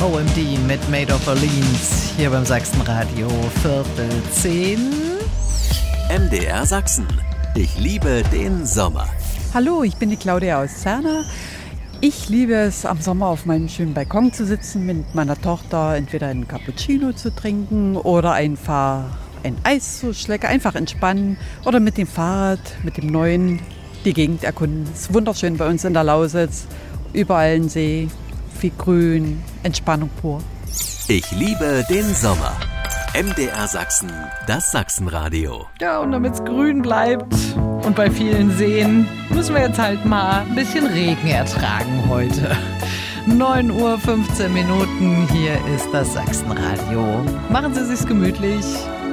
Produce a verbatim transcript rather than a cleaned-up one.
O M D mit Made of Orleans hier beim Sachsenradio Viertel zehn. M D R Sachsen. Ich liebe den Sommer. Hallo, ich bin die Claudia aus Zerna. Ich liebe es, am Sommer auf meinem schönen Balkon zu sitzen, mit meiner Tochter entweder einen Cappuccino zu trinken oder einfach ein Eis zu schlecken, einfach entspannen oder mit dem Fahrrad, mit dem neuen, die Gegend erkunden. Es ist wunderschön bei uns in der Lausitz, überall ein See, viel Grün, Entspannung pur. Ich liebe den Sommer. M D R Sachsen, das Sachsenradio. Ja, und damit es grün bleibt und bei vielen Seen, müssen wir jetzt halt mal ein bisschen Regen ertragen heute. neun Uhr fünfzehn Minuten, hier ist das Sachsenradio. Machen Sie sich's gemütlich.